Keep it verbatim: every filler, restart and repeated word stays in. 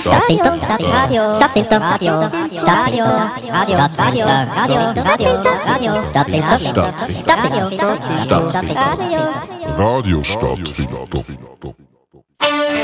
Stadtfilter, Radio, Stadtfilter, Radio, Stadtfilter, Radio, Radio, Radio, Radio, Radio, Stadtfilter, Stadtfilter, Stadtfilter, Radio Stadtfilter.